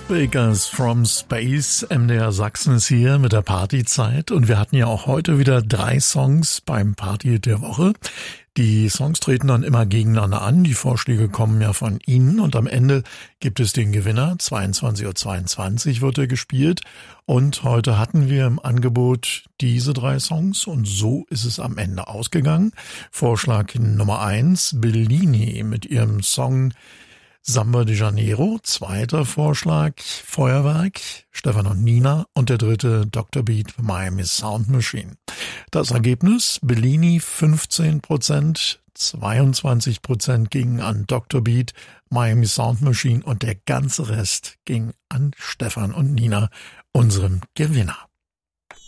Bakers from Space, MDR Sachsen ist hier mit der Partyzeit und wir hatten ja auch heute wieder 3 Songs beim Party der Woche. Die Songs treten dann immer gegeneinander an, die Vorschläge kommen ja von Ihnen und am Ende gibt es den Gewinner, 22:22 Uhr wird er gespielt und heute hatten wir im Angebot diese 3 Songs und so ist es am Ende ausgegangen. Vorschlag Nummer 1, Bellini mit ihrem Song Samba de Janeiro, zweiter Vorschlag Feuerwerk, Stefan und Nina und der dritte Dr. Beat Miami Sound Machine. Das Ergebnis Bellini 15%, 22% ging an Dr. Beat, Miami Sound Machine und der ganze Rest ging an Stefan und Nina, unserem Gewinner.